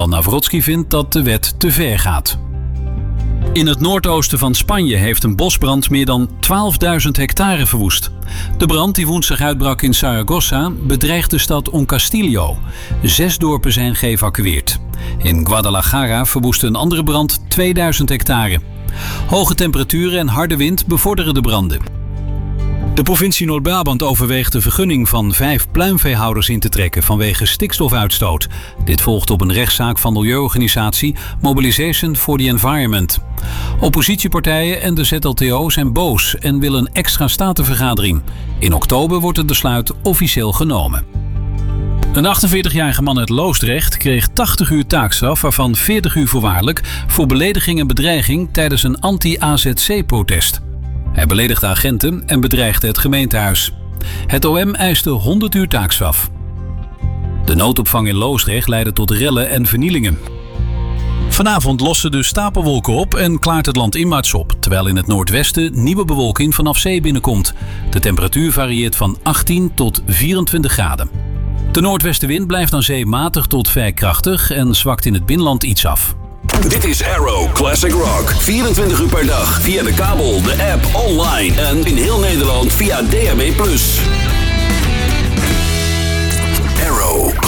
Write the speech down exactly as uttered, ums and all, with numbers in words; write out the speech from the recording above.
Nawrotski vindt dat de wet te ver gaat. In het noordoosten van Spanje heeft een bosbrand meer dan twaalfduizend hectare verwoest. De brand die woensdag uitbrak in Zaragoza bedreigt de stad Oncastillo. Zes dorpen zijn geëvacueerd. In Guadalajara verwoestte een andere brand tweeduizend hectare. Hoge temperaturen en harde wind bevorderen de branden. De provincie Noord-Brabant overweegt de vergunning van vijf pluimveehouders in te trekken vanwege stikstofuitstoot. Dit volgt op een rechtszaak van milieuorganisatie Mobilization for the Environment. Oppositiepartijen en de Z L T O zijn boos en willen een extra statenvergadering. In oktober wordt het besluit officieel genomen. Een achtenveertigjarige man uit Loosdrecht kreeg tachtig uur taakstraf, waarvan veertig uur voorwaardelijk, voor belediging en bedreiging tijdens een anti-A Z C-protest. Hij beledigde agenten en bedreigde het gemeentehuis. Het O M eiste honderd uur taakstraf. De noodopvang in Loosdrecht leidde tot rellen en vernielingen. Vanavond lossen de stapelwolken op en klaart het land inwaarts op, terwijl in het noordwesten nieuwe bewolking vanaf zee binnenkomt. De temperatuur varieert van achttien tot vierentwintig graden. De noordwestenwind blijft aan zee matig tot vrij krachtig en zwakt in het binnenland iets af. Dit is Arrow Classic Rock. vierentwintig uur per dag via de kabel, de app, online en in heel Nederland via D A B plus. Arrow